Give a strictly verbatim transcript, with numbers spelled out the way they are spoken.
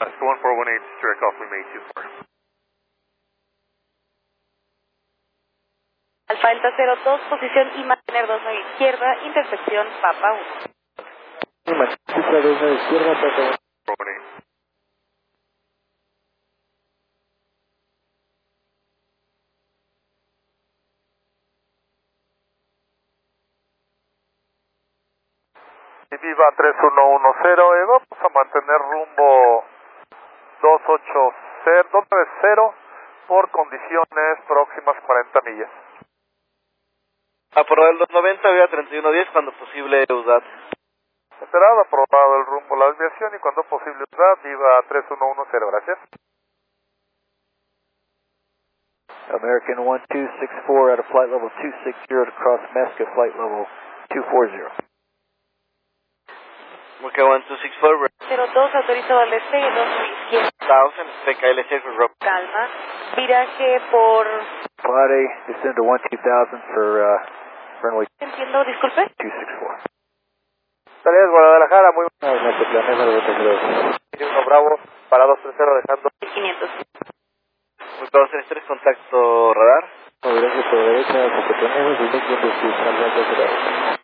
Alaska one four one eight, direct off, we made two four. Alfa Delta cero dos, posición y mantener dos nueve izquierda, intersección Papa uno. Y mantener dos nueve izquierda, Papa uno. four one eight. Y Viva tres uno uno cero, eh, vamos a mantener rumbo dos ocho cero, dos nueve cero por condiciones próximas cuarenta millas. Aprobado el dos noventa, vía treinta y uno diez, cuando posible U D A T. Enterado, aprobado el rumbo, la desviación y cuando posible U D A T, Viva tres uno uno cero, gracias. American one two six four at a flight level two six zero to cross Mesca, flight level two four zero. American one two six four, cero dos, autorizado al despegue, dos nueve izquierda. thousand, P K L seis for rope. Calma. Viraje por... Friday, descend to one two thousand for uh, runway Entiendo, disculpe. two six four. Salida de Guadalajara, muy No, no te planeas la ruta, creo. uno Bravo, para dos tres cero, dejando quinientos. muy dos tres tres, contacto radar. No, gracias por la derecha, porque tenemos el mismo de su salida de